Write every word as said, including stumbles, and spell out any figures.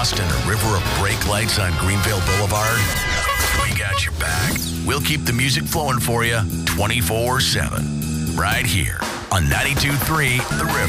lost in a river of brake lights on Greenville Boulevard? We got your back. We'll keep the music flowing for you twenty-four seven. Right here on ninety-two point three The River.